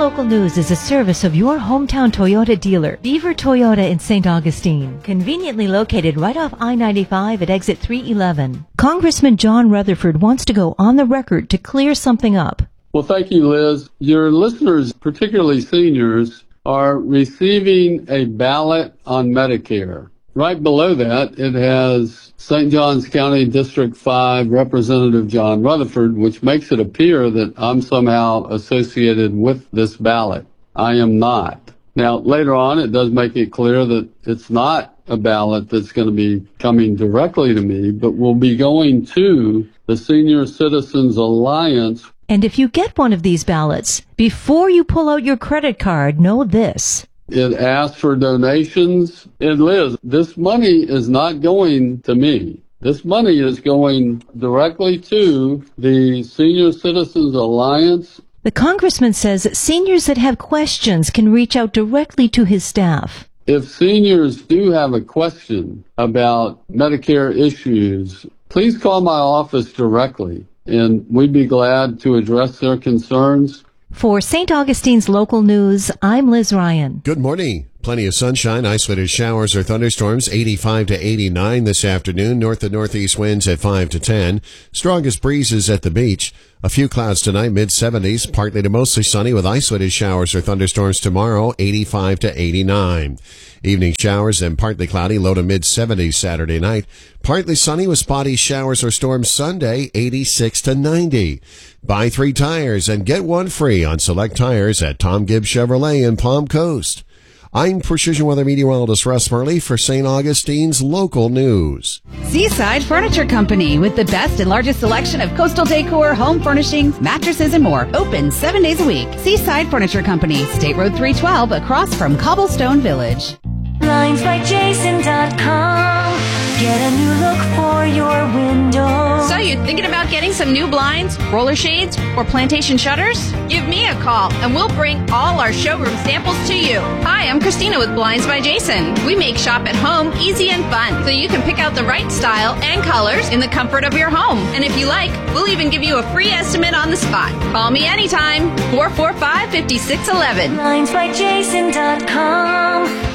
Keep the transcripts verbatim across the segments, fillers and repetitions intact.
Local News is a service of your hometown Toyota dealer, Beaver Toyota in Saint Augustine, conveniently located right off I ninety-five at exit three eleven. Congressman John Rutherford wants to go on the record to clear something up. Well, thank you, Liz. Your listeners, particularly seniors, are receiving a ballot on Medicare. Right below that, it has Saint Johns County District five Representative John Rutherford, which makes it appear that I'm somehow associated with this ballot. I am not. Now, later on, it does make it clear that it's not a ballot that's going to be coming directly to me, but will be going to the Senior Citizens Alliance. And if you get one of these ballots, before you pull out your credit card, know this. It asks for donations. And Liz, this money is not going to me. This money is going directly to the Senior Citizens Alliance. The congressman says seniors that have questions can reach out directly to his staff. If seniors do have a question about Medicare issues, please call my office directly, and we'd be glad to address their concerns. For Saint Augustine's Local News, I'm Liz Ryan. Good morning. Plenty of sunshine, isolated showers or thunderstorms, eighty-five to eighty-nine this afternoon. North and northeast winds at five to ten. Strongest breezes at the beach. A few clouds tonight, mid seventies. Partly to mostly sunny with isolated showers or thunderstorms tomorrow, eighty-five to eighty-nine. Evening showers and partly cloudy, low to mid seventies Saturday night. Partly sunny with spotty showers or storms Sunday, eighty-six to ninety. Buy three tires and get one free on select tires at Tom Gibbs Chevrolet in Palm Coast. I'm Precision Weather Meteorologist Russ Murley for Saint Augustine's Local News. Seaside Furniture Company, with the best and largest selection of coastal decor, home furnishings, mattresses, and more. Open seven days a week. Seaside Furniture Company, State Road three twelve, across from Cobblestone Village. Blinds by Jason dot com. Get a new look for your window. So you're thinking about getting some new blinds, roller shades, or plantation shutters? Give me a call and we'll bring all our showroom samples to you. Hi, I'm Christina with Blinds by Jason. We make shop at home easy and fun, so you can pick out the right style and colors in the comfort of your home. And if you like, we'll even give you a free estimate on the spot. Call me anytime, four four five, five six one one. Blinds by Jason dot com.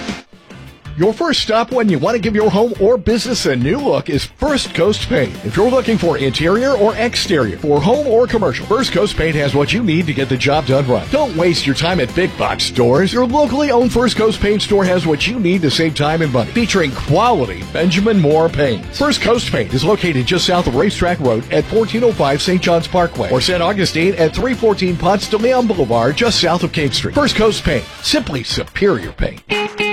Your first stop when you want to give your home or business a new look is First Coast Paint. If you're looking for interior or exterior, for home or commercial, First Coast Paint has what you need to get the job done right. Don't waste your time at big box stores. Your locally owned First Coast Paint store has what you need to save time and money, featuring quality Benjamin Moore paints. First Coast Paint is located just south of Racetrack Road at fourteen oh five Saint John's Parkway, or Saint Augustine at three fourteen Ponce de Leon Boulevard, just south of King Street. First Coast Paint, simply superior paint.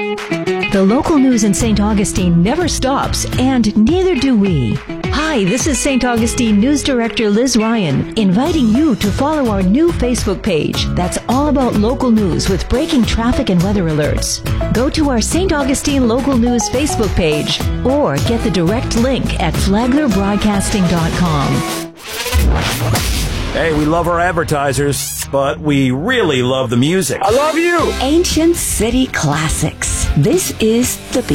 The local news in Saint Augustine never stops, and neither do we. Hi, this is Saint Augustine News Director Liz Ryan, inviting you to follow our new Facebook page that's all about local news with breaking traffic and weather alerts. Go to our Saint Augustine Local News Facebook page or get the direct link at flagler broadcasting dot com. Hey, we love our advertisers, but we really love the music. I love you! Ancient City Classics. This is The Beat.